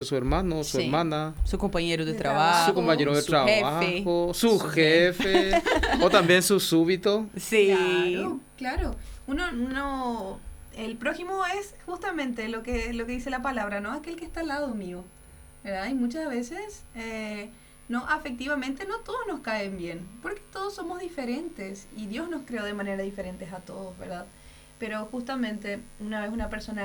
su hermano, su hermana, su compañero de trabajo, su compañero de trabajo, su jefe o también su súbito. Sí. Claro. El prójimo es justamente lo que dice la palabra, ¿no? Aquel que está al lado mío, ¿verdad? Y muchas veces, no, afectivamente no todos nos caen bien, porque todos somos diferentes y Dios nos creó de manera diferentes a todos, ¿verdad? Pero justamente una vez una persona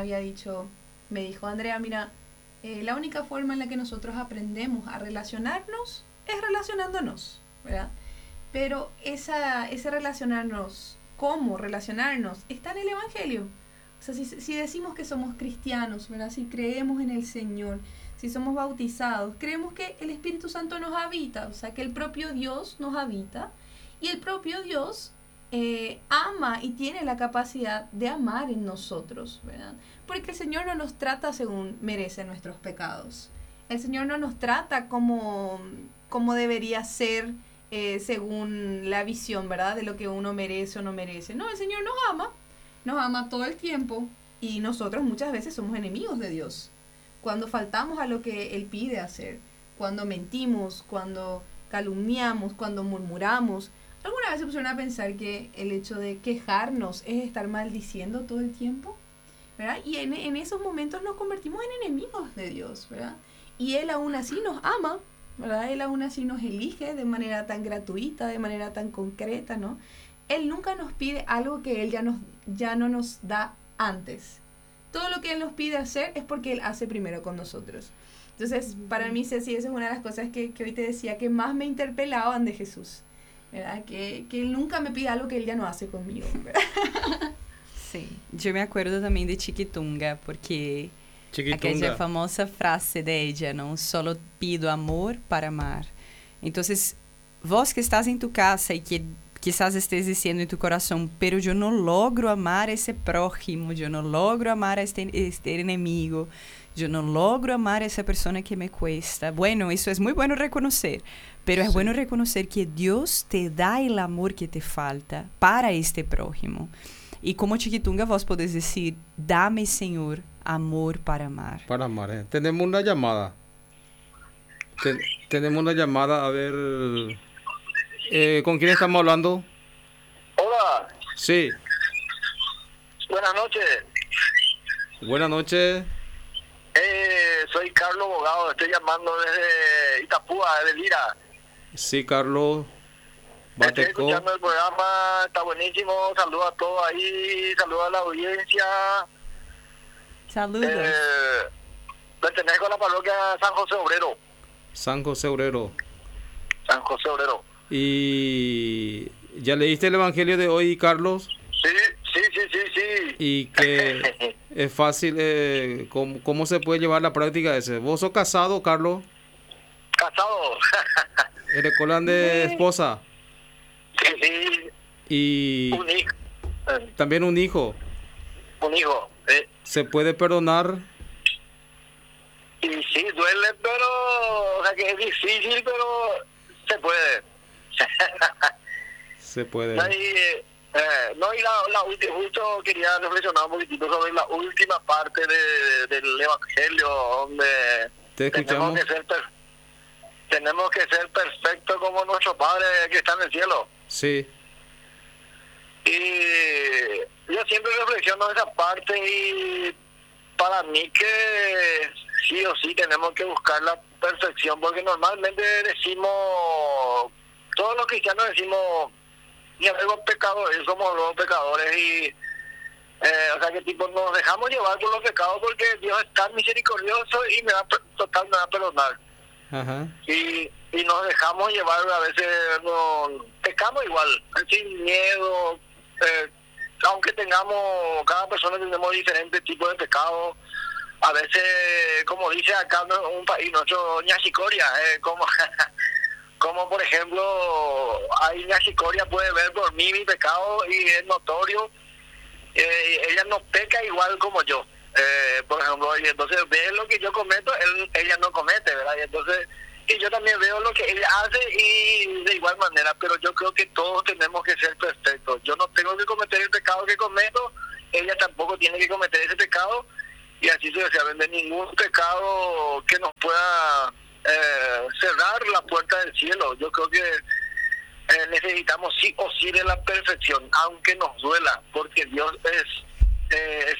me dijo, Andrea, mira, la única forma en la que nosotros aprendemos a relacionarnos es relacionándonos, ¿verdad? Pero ese relacionarnos, cómo relacionarnos, está en el Evangelio. O sea, si decimos que somos cristianos, ¿verdad? Si creemos en el Señor, si somos bautizados, creemos que el Espíritu Santo nos habita, o sea, que el propio Dios nos habita y el propio Dios ama y tiene la capacidad de amar en nosotros, ¿verdad? Porque el Señor no nos trata según merecen nuestros pecados. El Señor no nos trata como debería ser según la visión, ¿verdad? De lo que uno merece o no merece. No, el Señor nos ama todo el tiempo y nosotros muchas veces somos enemigos de Dios. Cuando faltamos a lo que Él pide hacer, cuando mentimos, cuando calumniamos, cuando murmuramos. ¿Alguna vez se pusieron a pensar que el hecho de quejarnos es estar maldiciendo todo el tiempo? ¿Verdad? Y en esos momentos nos convertimos en enemigos de Dios, ¿verdad? Y Él aún así nos ama, ¿verdad? Él aún así nos elige de manera tan gratuita, de manera tan concreta, ¿no? Él nunca nos pide algo que Él ya no nos da antes. Todo lo que Él nos pide hacer es porque Él hace primero con nosotros. Entonces, para mí, Ceci, esa es una de las cosas que hoy te decía que más me interpelaban de Jesús, ¿verdad? Que Él nunca me pide algo que Él ya no hace conmigo, ¿verdad? Sí, yo me acuerdo también de Chiquitunga, porque aquella famosa frase de ella, ¿no? Solo pido amor para amar. Entonces, vos que estás en tu casa y que quizás estés diciendo en tu corazón, pero yo no logro amar a ese prójimo, yo no logro amar a este enemigo, yo no logro amar a esa persona que me cuesta. Bueno, eso es muy bueno reconocer, pero es bueno reconocer que Dios te da el amor que te falta para este prójimo. Y como Chiquitunga, vos podés decir, dame, Señor, amor para amar. Para amar, Tenemos una llamada. Tenemos una llamada, a ver... ¿con quién estamos hablando? Hola. Sí. Buenas noches. Buenas noches. Soy Carlos Bogado, estoy llamando desde Itapúa, desde Lira. Sí, Carlos. Estoy escuchando el programa, está buenísimo. Saludos a todos ahí, saludos a la audiencia. Saludos. Pertenezco a la parroquia San José Obrero. San José Obrero. San José Obrero. ¿Y ya leíste el Evangelio de hoy, Carlos? Sí. Y que es fácil, ¿cómo se puede llevar la práctica ese? ¿Vos sos casado, Carlos? Casado. ¿Eres colán de esposa? Sí. Y un hijo. También un hijo. Un hijo. ¿Se puede perdonar? Y sí, duele, pero... O sea, que es difícil, pero se puede. Se puede. No, y la última, justo quería reflexionar un poquitito sobre la última parte del Evangelio, donde te escuchamos. Tenemos que ser perfectos como nuestro Padre que está en el cielo. Sí. Y yo siempre reflexiono esa parte y para mí que sí o sí tenemos que buscar la perfección, porque normalmente decimos, todos los cristianos decimos, y somos pecadores, somos los pecadores y o sea que tipo nos dejamos llevar por los pecados porque Dios es tan misericordioso y me va a perdonar. Ajá. Y nos dejamos llevar, a veces pecamos igual, sin miedo, aunque cada persona tenemos diferentes tipos de pecados. A veces, como dice acá en un país nuestro, ñachicoria, como por ejemplo, hay ñachicoria puede ver por mí mi pecado y es notorio, ella no peca igual como yo, por ejemplo, y entonces ve lo que yo cometo, ella no comete, ¿verdad? Y yo también veo lo que ella hace y de igual manera, pero yo creo que todos tenemos que ser perfectos. Yo no tengo que cometer el pecado que cometo, ella tampoco tiene que cometer ese pecado, y así sucesivamente. Ningún pecado que nos al cielo. Yo creo que necesitamos sí o sí de la perfección, aunque nos duela, porque Dios es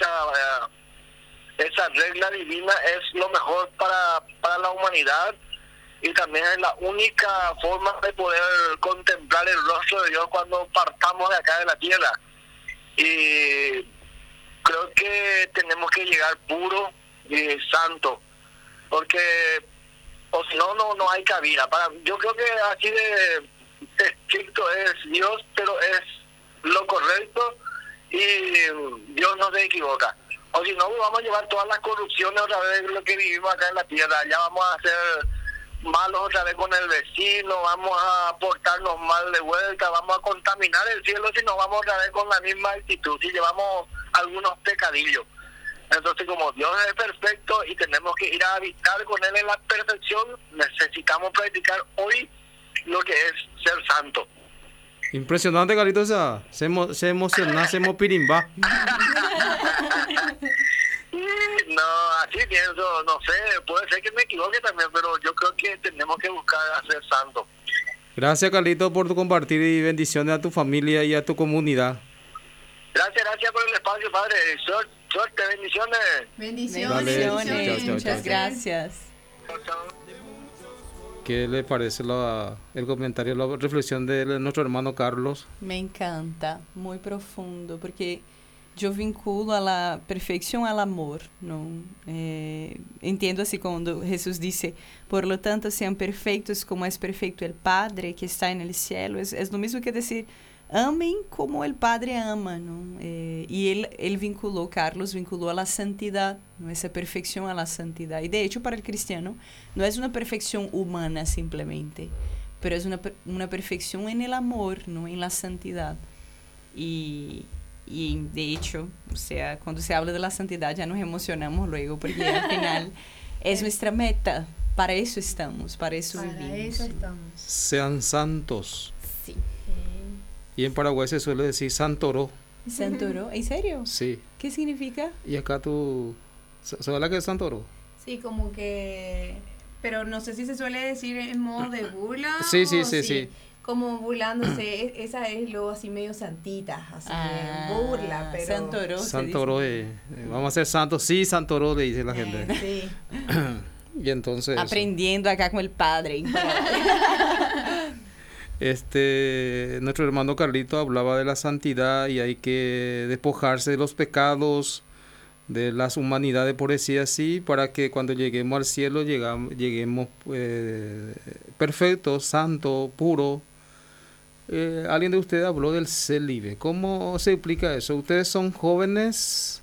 esa regla divina es lo mejor para la humanidad, y también es la única forma de poder contemplar el rostro de Dios cuando partamos de acá de la tierra. Y creo que tenemos que llegar puro y santo, porque o si no, no hay cabida. Yo creo que así de estricto es Dios, pero es lo correcto y Dios no se equivoca. O si no, vamos a llevar todas las corrupciones otra vez, lo que vivimos acá en la tierra. Ya vamos a hacer malos otra vez con el vecino, vamos a portarnos mal de vuelta, vamos a contaminar el cielo si nos vamos otra vez con la misma actitud, si llevamos algunos pecadillos. Entonces, como Dios es perfecto y tenemos que ir a habitar con Él en la perfección, necesitamos practicar hoy lo que es ser santo. Impresionante, Carlitos, se emociona, se pirimba. No, así pienso, no sé, puede ser que me equivoque también, pero yo creo que tenemos que buscar a ser santos. Gracias, Carlitos, por tu compartir y bendiciones a tu familia y a tu comunidad. Gracias por el espacio, Padre. Suerte, bendiciones. Bendiciones. Muchas gracias. ¿Qué le parece el comentario, la reflexión de nuestro hermano Carlos? Me encanta, muy profundo, porque yo vinculo a la perfección al amor, ¿no? Entiendo así cuando Jesús dice, por lo tanto sean perfectos como es perfecto el Padre que está en el cielo. Es lo mismo que decir, amem como el Padre ama, ¿no? Y Carlos vinculó a la santidad, ¿no? Esa perfección a la santidad. Y de hecho, para el cristiano, no es una perfección humana simplemente, pero es una perfección en el amor, ¿no? En la santidad. Y de hecho, o sea, cuando se habla de la santidad ya nos emocionamos luego, porque al final es nuestra meta. Para eso estamos, para eso vivimos. Sean santos. Sí. Y en Paraguay se suele decir Santoró. ¿Santoró? ¿En serio? Sí. ¿Qué significa? Y acá ¿sabes la que es Santoró? Sí, como que... Pero no sé si se suele decir en modo de burla. Sí. Como burlándose, esa es lo así medio santita, así de burla, pero... Santoró, vamos a ser santos, sí, Santoró, le dice la gente. Sí. Y entonces... Aprendiendo acá con el Padre. Nuestro hermano Carlito hablaba de la santidad y hay que despojarse de los pecados, de las humanidades, por decir así, para que cuando lleguemos al cielo lleguemos perfectos, santos, puros. Alguien de ustedes habló del célibe. ¿Cómo se explica eso? Ustedes son jóvenes.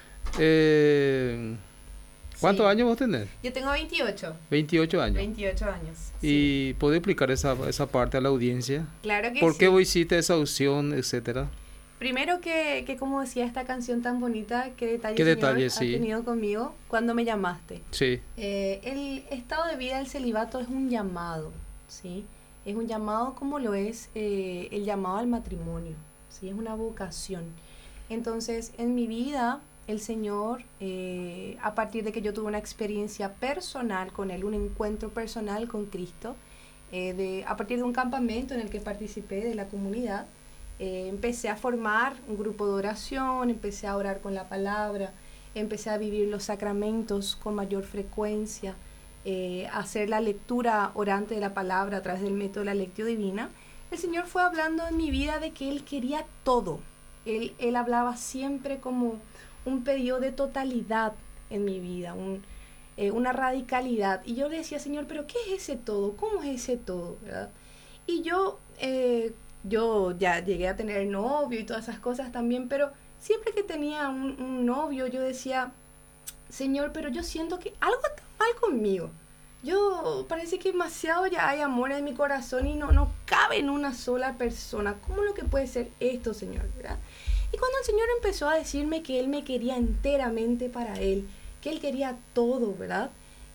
¿Cuántos años vos tenés? Yo tengo 28. 28 años. 28 años. ¿Y podés explicar esa parte a la audiencia? Claro que sí. ¿Por qué vos hiciste esa opción, etcétera? Primero que como decía esta canción tan bonita, qué detalle has tenido conmigo cuando me llamaste. Sí. El estado de vida del celibato es un llamado, ¿sí? Es un llamado como lo es el llamado al matrimonio, ¿sí? Es una vocación. Entonces, en mi vida, el Señor, a partir de que yo tuve una experiencia personal con Él, un encuentro personal con Cristo, a partir de un campamento en el que participé de la comunidad, empecé a formar un grupo de oración, empecé a orar con la palabra, empecé a vivir los sacramentos con mayor frecuencia, hacer la lectura orante de la palabra a través del método de la lectio divina. El Señor fue hablando en mi vida de que Él quería todo. Él hablaba siempre como un pedido de totalidad en mi vida, una radicalidad. Y yo le decía, Señor, ¿pero qué es ese todo? ¿Cómo es ese todo? ¿Verdad? Y yo ya llegué a tener novio y todas esas cosas también, pero siempre que tenía un novio, yo decía, Señor, pero yo siento que algo está mal conmigo. Parece que demasiado ya hay amor en mi corazón y no cabe en una sola persona. ¿Cómo lo que puede ser esto, Señor? ¿Verdad? Y cuando el Señor empezó a decirme que Él me quería enteramente para Él, que Él quería todo, ¿verdad?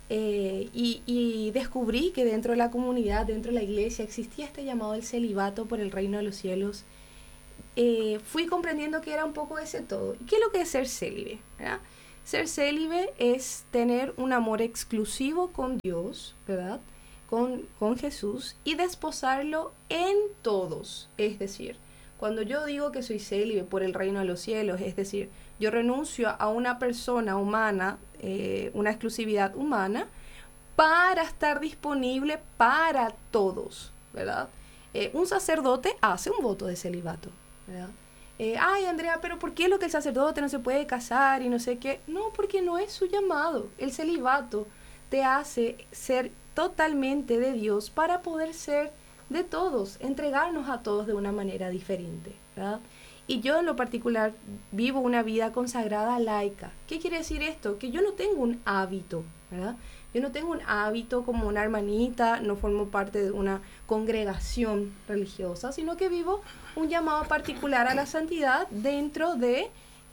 Y descubrí que dentro de la comunidad, dentro de la iglesia, existía este llamado del celibato por el reino de los cielos. Fui comprendiendo que era un poco ese todo. ¿Y qué es lo que es ser célibe? ¿Verdad? Ser célibe es tener un amor exclusivo con Dios, ¿verdad? con Jesús y desposarlo en todos. Es decir, cuando yo digo que soy célibe por el reino de los cielos, es decir, yo renuncio a una persona humana, una exclusividad humana, para estar disponible para todos, ¿verdad? Un sacerdote hace un voto de celibato, ¿verdad? Ay, Andrea, pero ¿por qué lo que el sacerdote no se puede casar y no sé qué? No, porque no es su llamado. El celibato te hace ser totalmente de Dios para poder ser de todos, entregarnos a todos de una manera diferente, ¿verdad? Y yo en lo particular vivo una vida consagrada laica. ¿Qué quiere decir esto? Que yo no tengo un hábito, ¿verdad? Yo no tengo un hábito como una hermanita, no formo parte de una congregación religiosa, sino que vivo un llamado particular a la santidad dentro de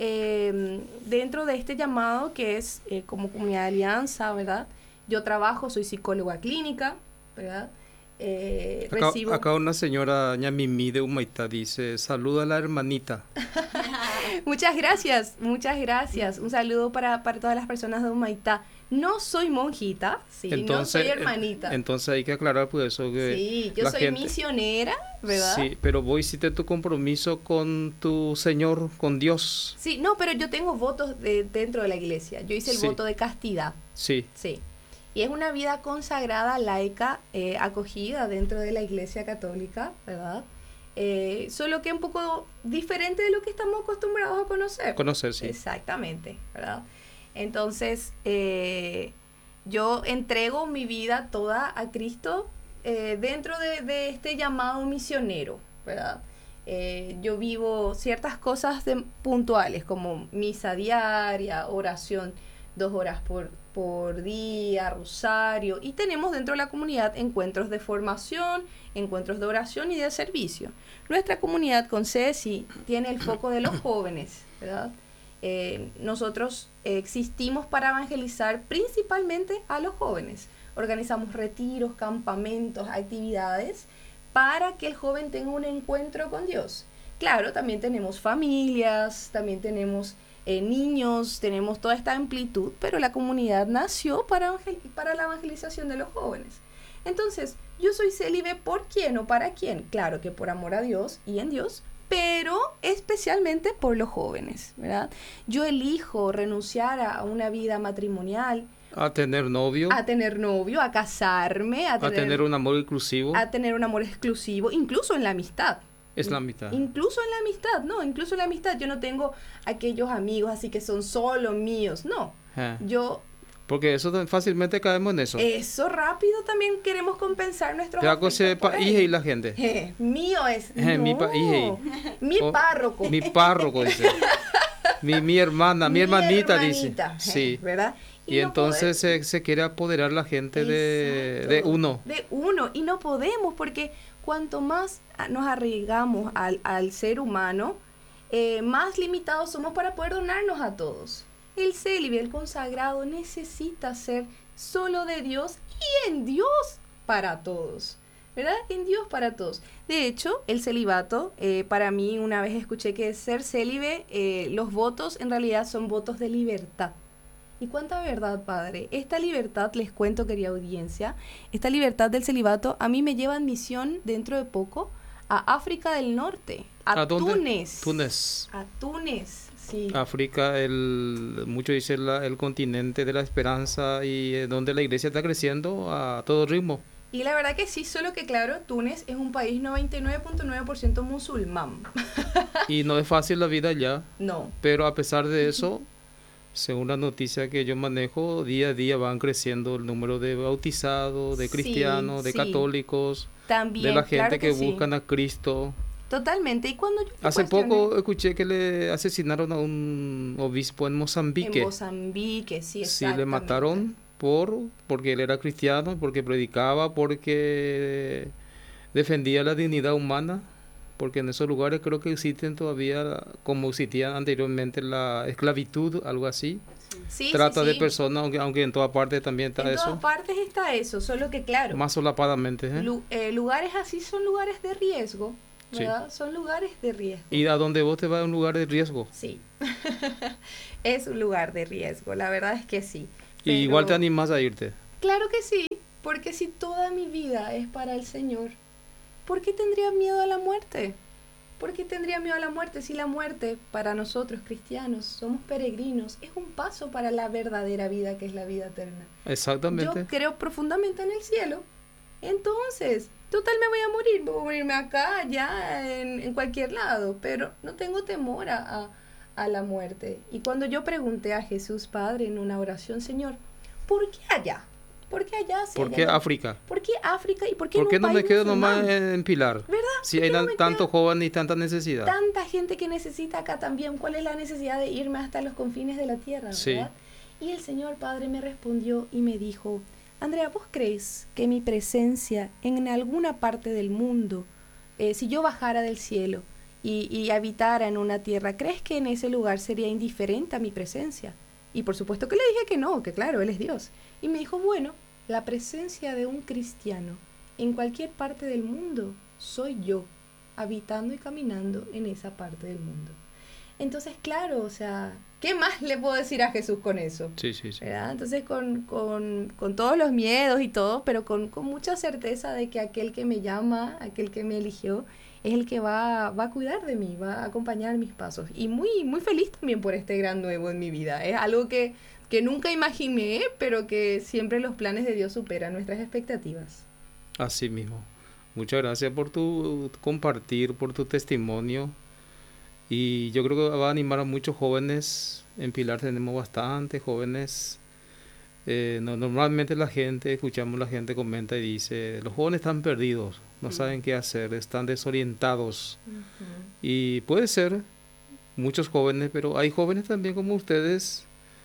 este llamado que es como comunidad de alianza, ¿verdad? Yo trabajo, soy psicóloga clínica, ¿verdad? Acá una señora Ñamimí de Humaitá dice, saluda a la hermanita. Muchas gracias. Un saludo para todas las personas de Humaitá. No soy monjita, sí, entonces, no soy hermanita. Entonces hay que aclarar por eso que sí, yo soy misionera, ¿verdad? Sí, pero vos hiciste tu compromiso con tu Señor, con Dios. Sí, no, pero yo tengo votos dentro de la iglesia. Yo hice el voto de castidad. Sí. Sí. Y es una vida consagrada, laica, acogida dentro de la Iglesia Católica, ¿verdad? Solo que un poco diferente de lo que estamos acostumbrados a conocer. Conocer, sí. Exactamente, ¿verdad? Entonces, yo entrego mi vida toda a Cristo dentro de este llamado misionero, ¿verdad? Yo vivo ciertas cosas puntuales, como misa diaria, oración 2 horas por día, rosario, y tenemos dentro de la comunidad encuentros de formación, encuentros de oración y de servicio. Nuestra comunidad con Ceci tiene el foco de los jóvenes, ¿verdad? Nosotros existimos para evangelizar principalmente a los jóvenes. Organizamos retiros, campamentos, actividades para que el joven tenga un encuentro con Dios. Claro, también tenemos familias, también tenemos niños, tenemos toda esta amplitud, pero la comunidad nació para la evangelización de los jóvenes. Entonces, yo soy célibe ¿por quién o para quién? Claro que por amor a Dios y en Dios, pero especialmente por los jóvenes, ¿verdad? Yo elijo renunciar a una vida matrimonial, a tener novio, a casarme, a tener un amor exclusivo, incluso en la amistad. Es la mitad. Incluso en la amistad, yo no tengo aquellos amigos así que son solo míos, no. Porque eso fácilmente caemos en eso. Eso rápido también queremos compensar nuestros afectos por él. Y la gente. Mío es. Mi párroco. Mi párroco dice. mi hermana, mi hermanita dice. Sí. ¿Verdad? Y no entonces se quiere apoderar la gente de uno. De uno. Y no podemos porque cuanto más nos arraigamos al ser humano, más limitados somos para poder donarnos a todos. El célibe, el consagrado, necesita ser solo de Dios y en Dios para todos, ¿verdad? En Dios para todos. De hecho, el celibato, para mí, una vez escuché que ser célibe, los votos en realidad son votos de libertad. ¿Y cuánta verdad, padre? Esta libertad, les cuento, querida audiencia, esta libertad del celibato a mí me lleva en misión dentro de poco a África del Norte, a Túnez. A Túnez. Sí. África, muchos dicen el continente de la esperanza y donde la iglesia está creciendo a todo ritmo. Y la verdad que sí, solo que claro, Túnez es un país 99.9% musulmán. Y no es fácil la vida allá. No. Pero a pesar de eso, según la noticia que yo manejo, día a día van creciendo el número de bautizados, de cristianos, de católicos, también, de la gente claro que buscan a Cristo. Totalmente. Y cuando yo hace poco escuché que le asesinaron a un obispo en Mozambique. En Mozambique, sí, exactamente. Sí, le mataron porque él era cristiano, porque predicaba, porque defendía la dignidad humana, porque en esos lugares creo que existen todavía, como existía anteriormente, la esclavitud, algo así. Sí, Trata de personas, aunque en todas partes también está eso. En todas partes está eso, solo que claro. Más solapadamente. Lugares así son lugares de riesgo. ¿Verdad? Sí. Son lugares de riesgo. ¿Y a dónde vos te vas a un lugar de riesgo? Sí, es un lugar de riesgo, la verdad es que sí. Pero... ¿Y igual te animas a irte? Claro que sí, Porque si toda mi vida es para el Señor, ¿por qué tendría miedo a la muerte? ¿Por qué tendría miedo a la muerte si la muerte para nosotros cristianos, somos peregrinos, es un paso para la verdadera vida que es la vida eterna? Exactamente. Yo creo profundamente en el cielo. Entonces, total me voy a morir, voy a morirme acá, allá, en cualquier lado, pero no tengo temor a la muerte. Y cuando yo pregunté a Jesús Padre en una oración, Señor, ¿por qué allá? ¿Por qué allá? ¿Por qué África? ¿Por qué África? ¿Y por qué no me quedo nomás en Pilar? ¿Verdad? Si hay tantos jóvenes y tanta necesidad. Tanta gente que necesita acá también. ¿Cuál es la necesidad de irme hasta los confines de la tierra? Sí. ¿Verdad? Y el Señor Padre me respondió y me dijo, Andrea, ¿vos crees que mi presencia en alguna parte del mundo, si yo bajara del cielo y habitara en una tierra, ¿crees que en ese lugar sería indiferente a mi presencia? Y por supuesto que le dije que no, que claro, Él es Dios. Y me dijo, bueno, la presencia de un cristiano en cualquier parte del mundo soy yo, habitando y caminando en esa parte del mundo. Entonces, claro, o sea, ¿qué más le puedo decir a Jesús con eso? Sí, sí, sí. ¿Verdad? Entonces, con todos los miedos y todo, pero con mucha certeza de que aquel que me llama, aquel que me eligió, es el que va a cuidar de mí, va a acompañar mis pasos. Y muy, muy feliz también por este gran nuevo en mi vida. Es algo que nunca imaginé, pero que siempre los planes de Dios superan nuestras expectativas. Así mismo. Muchas gracias por tu compartir, por tu testimonio. Y yo creo que va a animar a muchos jóvenes. En Pilar tenemos bastantes jóvenes. Normalmente escuchamos la gente comenta y dice, los jóvenes están perdidos, no saben qué hacer, están desorientados. Y puede ser muchos jóvenes, pero hay jóvenes también como ustedes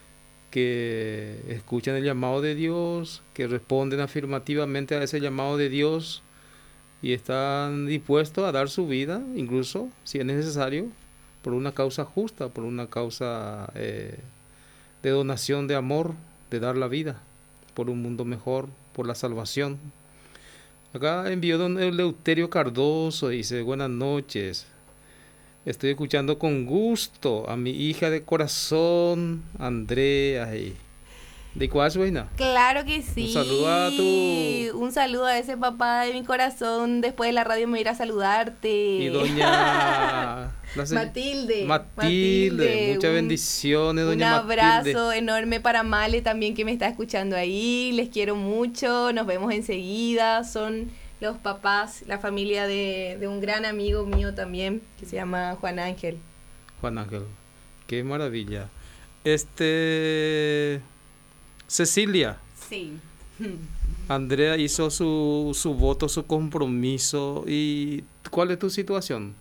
que escuchan el llamado de Dios, que responden afirmativamente a ese llamado de Dios y están dispuestos a dar su vida, incluso si es necesario, por una causa justa, por una causa de donación de amor, de dar la vida por un mundo mejor, por la salvación. Acá envió don Eleuterio Cardoso, dice, buenas noches. Estoy escuchando con gusto a mi hija de corazón, Andrea. ¿De cuál suena? Claro que sí. Un saludo a ese papá de mi corazón. Después de la radio me voy a ir a saludarte. Y doña Matilde, muchas bendiciones, doña Matilde. Un abrazo enorme para Male también, que me está escuchando ahí. Les quiero mucho. Nos vemos enseguida. Son los papás, la familia de un gran amigo mío también, que se llama Juan Ángel. Juan Ángel, qué maravilla. Cecilia. Sí. Andrea hizo su voto, su compromiso. ¿Y cuál es tu situación?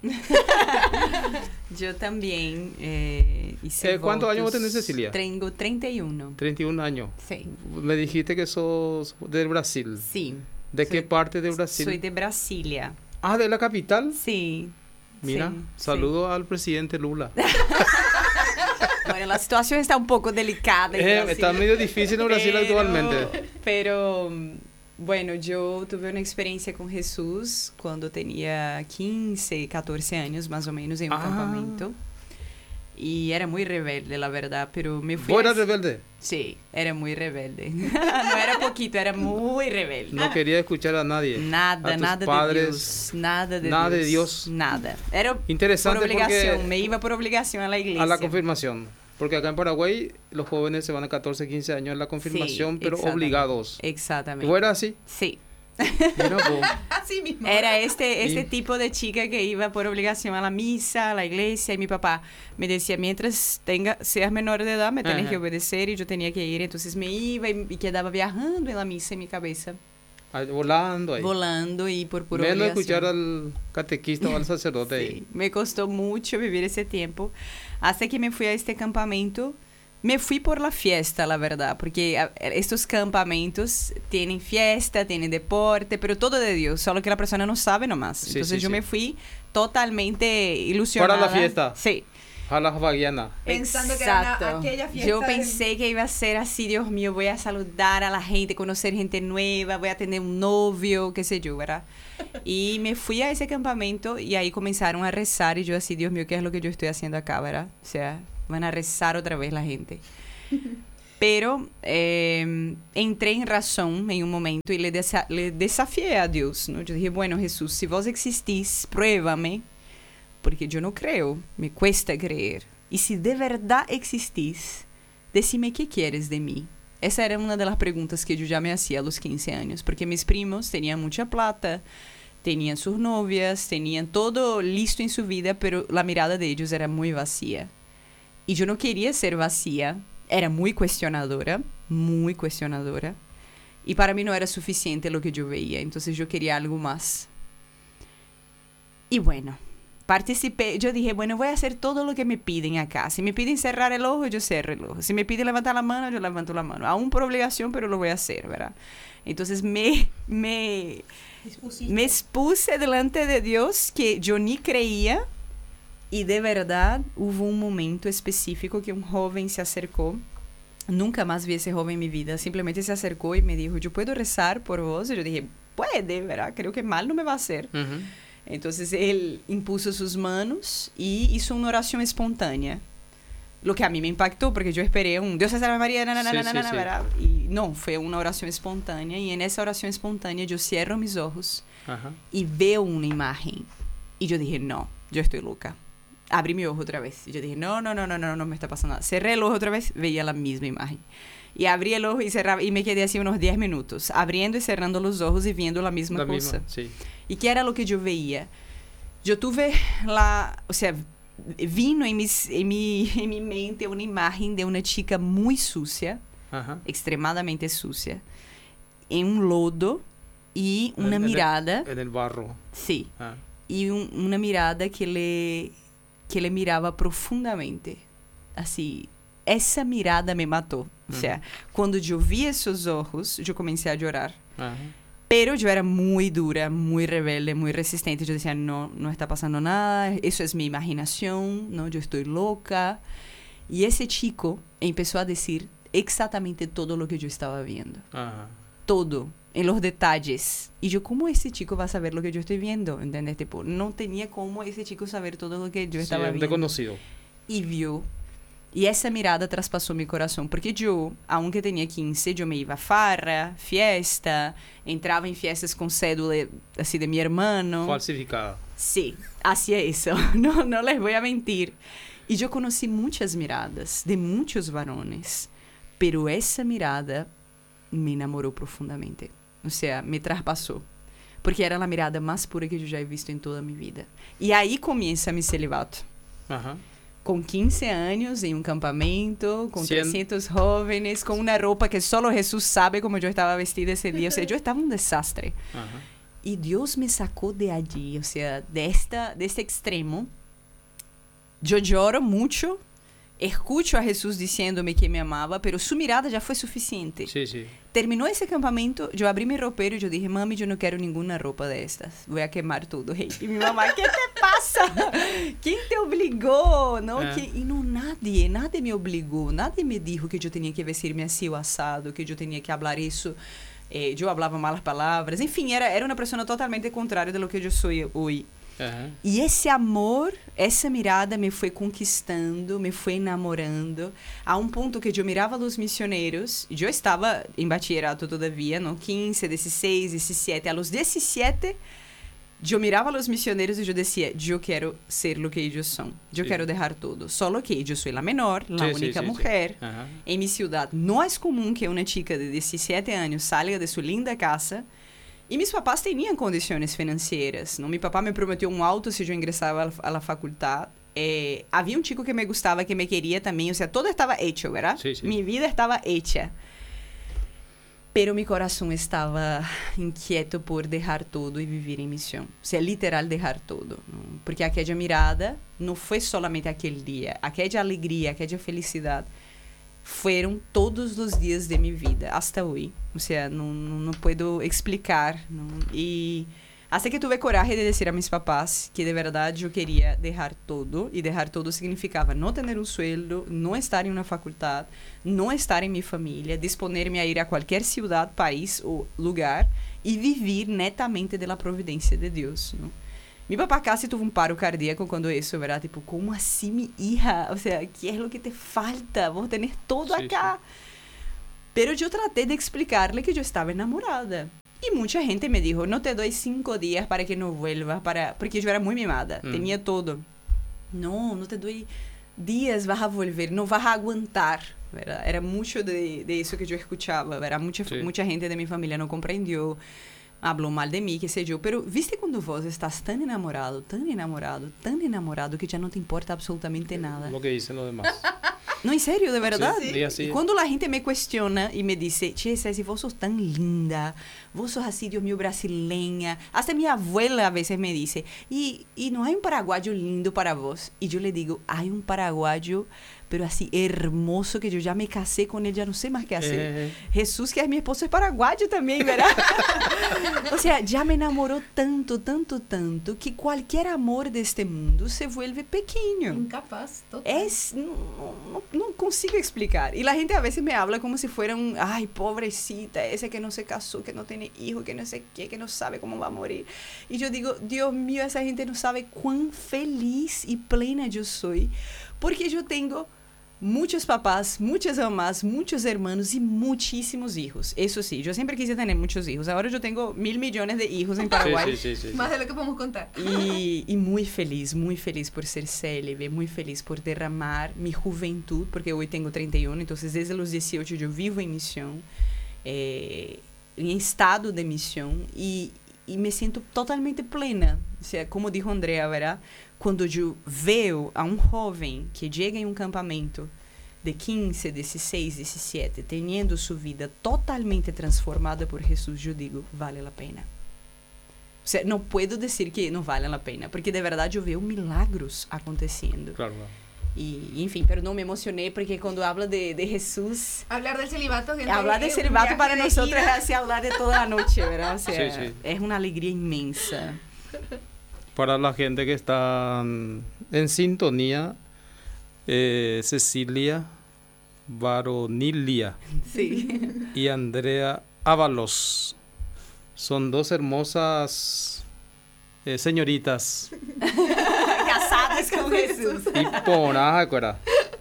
Yo también hice ¿Cuántos años vos votos. tenés, Cecilia? Tengo 31. 31 años. Sí. Me dijiste que sos del Brasil. Sí. ¿De qué parte de Brasil? Soy de Brasilia. Ah, ¿de la capital? Sí. Mira, sí, saludo al presidente Lula. Bueno, la situación está un poco delicada en Brasil. Está medio difícil en Brasil actualmente. Pero, bueno, yo tuve una experiencia con Jesús cuando tenía 15, 14 años más o menos en un campamento. Y era muy rebelde, la verdad, pero me fui... ¿Vos eras rebelde? Sí, era muy rebelde. No era poquito, era muy rebelde. No quería escuchar a nadie. Nada, nada padres, de Dios. Nada de Dios. Nada. Era interesante por obligación, porque me iba por obligación a la iglesia. A la confirmación. Porque acá en Paraguay los jóvenes se van a 14, 15 años a la confirmación, pero obligados. Exactamente. ¿Vos eras así? Sí. Mira, así mismo. Era este tipo de chica que iba por obligación a la misa, a la iglesia, y mi papá me decía, mientras seas menor de edad, me tienes que obedecer, y yo tenía que ir. Entonces me iba y quedaba viajando en la misa en mi cabeza. Volando ahí. Volando y por pura obligación. Menos obligación. escuchar al catequista o al sacerdote sí, ahí. Me costó mucho vivir ese tiempo, hasta que me fui a este campamento. Me fui por la fiesta, la verdad, porque estos campamentos tienen fiesta, tienen deporte, pero todo de Dios, solo que la persona no sabe nomás. Sí, Entonces sí, yo me fui totalmente ilusionada. Para la fiesta. Sí. A la hawaiana. Pensando que era aquella fiesta. Yo pensé que iba a ser así, Dios mío, voy a saludar a la gente, conocer gente nueva, voy a tener un novio, qué sé yo, ¿verdad? Y me fui a ese campamento y ahí comenzaron a rezar y yo así, Dios mío, ¿qué es lo que yo estoy haciendo acá, verdad? O sea, van a rezar otra vez la gente. Pero entrei em razão em um momento e le desafiei a Deus, não? Eu disse, bueno, Jesus, se vos existís, prueba-me, porque eu não creio, me cuesta crer. E se de verdade existís, decime o que queres de mim. Essa era uma das perguntas que eu já me hacía a los 15 anos, porque mis primos tinham muita plata, tinham suas novias, tinham todo listo em sua vida, pero a mirada de ellos era muito vazia. E eu não queria ser vazia, era muito questionadora, e para mim não era suficiente o que eu veia, então eu queria algo mais. E bueno, participei, eu dije, bueno, vou fazer todo o que me piden acá. Se me piden cerrar o ojo, eu cerro o ojo. Se me piden levantar a mão, eu levanto a mão. Aún por obrigação, pero lo voy a hacer, ¿verdad? Então, me expuse delante de Deus que eu nem creía. E de verdade, houve um momento específico que um jovem se acercou. Nunca mais vi esse jovem em minha vida. Simplesmente se acercou e me disse, eu posso rezar por vos? E eu dije, pode, ¿verdad? Creo que mal não me vai fazer. Então, ele impulsou suas manos e hizo uma oração espontânea. Lo que a mim me impactou, porque eu esperei Deus te salve Maria, ¿verdad? E não, foi uma oração espontânea. E nessa oração espontânea, eu cierro meus olhos e vejo uma imagem. E eu dije, não, eu estou louca. Abrí mi ojo otra vez. Y yo dije, no me está pasando nada. Cerré el ojo otra vez, veía la misma imagen. Y abrí el ojo y cerraba, y me quedé así unos 10 minutos, abriendo y cerrando los ojos y viendo la misma cosa. Sí. ¿Y qué era lo que yo veía? Yo tuve vino en mi mente una imagen de una chica muy sucia, extremadamente sucia, en un lodo y una mirada... En el barro. Sí. Y una mirada que le mirava profundamente. Assim, essa mirada me matou. Ou seja, quando eu vi esses olhos, eu comecei a chorar. Pero eu era muito dura, muito rebelde, muito resistente. Eu dizia, não está passando nada, isso é minha imaginação, não, eu estou louca. E esse chico começou a dizer exatamente todo o que eu estava vendo. Todo. En los detalles. Y yo, ¿cómo ese chico va a saber lo que yo estoy viendo? ¿Entendés? Tipo, no tenía cómo ese chico saber todo lo que yo estaba viendo. Desconocido. Y vio. Y esa mirada traspasó mi corazón. Porque yo, aunque tenía 15, yo me iba a farra, fiesta, entraba en fiestas con cédula así de mi hermano. Falsificada. Sí, hacía eso. No les voy a mentir. Y yo conocí muchas miradas de muchos varones. Pero esa mirada me enamorou profundamente. Ou seja, me traspassou. Porque era a mirada mais pura que eu já he visto em toda a minha vida. E aí começa meu celibato. Com 15 anos, em um campamento, com 300 jovens, com uma roupa que só Jesus sabe como eu estava vestida esse dia. Ou seja, eu estava um desastre. E Deus me sacou de allí, ou seja, deste extremo. Eu choro muito, escucho a Jesus dizendo-me que me amava, pero sua mirada já foi suficiente. Sí. Terminou esse acampamento, eu abri meu roupeiro e eu disse, mami, eu não quero nenhuma roupa destas. Vou queimar tudo. E minha mamãe, que te passa? Quem te obrigou? Não, e não, nada me obrigou, nada me disse que eu tinha que vestir-me assim o assado, que eu tinha que falar isso. Eu falava malas palavras. Enfim, era uma pessoa totalmente contrária do que eu sou hoje. E esse amor, essa mirada me foi conquistando, me foi enamorando, a um ponto que eu mirava os missioneiros, eu estava em bachillerato todavia, no 15, 16, 17, a los 17, eu mirava os missioneiros e eu dizia, eu quero ser o que eles são, eu quero deixar tudo, só que eu sou a menor, a única mulher, em minha cidade, não é comum que uma chica de 17 anos salga de sua linda casa. E meus papás tinham condições financeiras. Meu papá me prometeu um auto se eu ingressava à faculdade. Havia um chico que me gostava, que me queria também. Ou seja, todo estava hecho, ¿verdad? Sí. Minha vida estava hecha. Pero meu coração estava inquieto por deixar tudo e viver em missão. Ou seja, literal deixar tudo. Porque aquela mirada não foi solamente aquele dia. Aquela alegria, aquela felicidade foram todos os dias de minha vida, até hoje. Ou seja, não posso explicar. E até que tive coragem de dizer a meus papás que de verdade eu queria deixar todo. E deixar todo significava não ter um sueldo, não estar em uma faculdade, não estar em minha família, disponer-me a ir a qualquer cidade, país ou lugar e viver netamente da providência de Deus. Não? Mi papá casi tuvo un paro cardíaco cuando eso, ¿verdad? Tipo, ¿cómo así, mi hija? O sea, ¿qué es lo que te falta? Vos tenés todo acá. Pero yo traté de explicarle que yo estaba enamorada. Y mucha gente me dijo, no te doy 5 días para que no vuelva, porque yo era muy mimada, tenía todo. No te doy días, vas a volver, no vas a aguantar, ¿verdad? Era mucho de eso que yo escuchaba, ¿verdad? Mucha gente de mi familia no comprendió, habló mal de mí, qué sé yo. Pero viste cuando vos estás tan enamorado, que ya no te importa absolutamente nada. Lo que dicen los demás. No, en serio, de verdad. Sí, sí. Y cuando la gente me cuestiona y me dice, che, Ceci, vos sos tan linda, vos sos así, Dios mío, brasileña. Hasta mi abuela a veces me dice, y no hay un paraguayo lindo para vos. Y yo le digo, hay un paraguayo, pero así hermoso, que yo ya me casé con él, ya no sé más qué hacer. Jesús, que es mi esposo, es paraguayo también, ¿verdad? O sea, ya me enamoró tanto, que cualquier amor de este mundo se vuelve pequeño. Incapaz, total. No consigo explicar. Y la gente a veces me habla como si fueran, ay, pobrecita, ese que no se casó, que no tiene hijo, que no sé qué, que no sabe cómo va a morir. Y yo digo, Dios mío, esa gente no sabe cuán feliz y plena yo soy, porque yo tengo muchos papás, muchas mamás, muchos hermanos y muchísimos hijos. Eso sí, yo siempre quise tener muchos hijos. Ahora yo tengo 1.000 millones de hijos en Paraguay. Sí. Más de lo que podemos contar. Y muy feliz por ser célebre, muy feliz por derramar mi juventud, porque hoy tengo 31, entonces desde los 18 yo vivo en misión, en estado de misión, y me siento totalmente plena. O sea, como dijo Andrea, ¿verdad? Quando eu vejo a um jovem que chega em um campamento de 15, 16, 17, tendo sua vida totalmente transformada por Jesus, eu digo, vale a pena. O sea, não puedo dizer que não vale a pena, porque de verdade eu vejo milagros acontecendo. Claro. E, enfim, pero não me emocionei, porque quando habla de Jesus... Hablar del celibato... Hablar del celibato para nosotros es así hablar de toda la noche, ¿verdad? O sea, sí. Es una alegría inmensa. Para la gente que está en sintonía, Cecilia Varonilia y Andrea Ábalos son dos hermosas señoritas casadas con Jesús. Y por ahora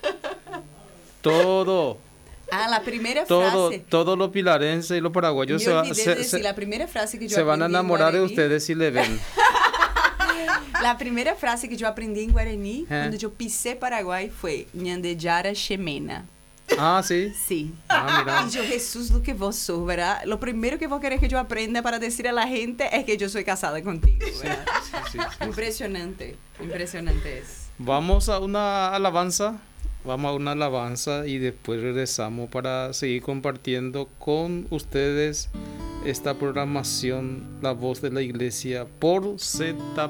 todo la primera frase. Todo lo pilarense y lo paraguayo la primera frase que yo se van a enamorar de ustedes si le ven. La primera frase que yo aprendí en guaraní cuando yo pisé Paraguay fue Ñandejara Xemena. Ah, ¿sí? Sí. Mira. Y yo, Jesús, lo que vos sos, ¿verdad? Lo primero que vos querés que yo aprenda para decir a la gente es que yo soy casada contigo, ¿verdad? Sí. Impresionante es. Vamos a una alabanza y después regresamos para seguir compartiendo con ustedes esta programación La Voz de la Iglesia por ZPM.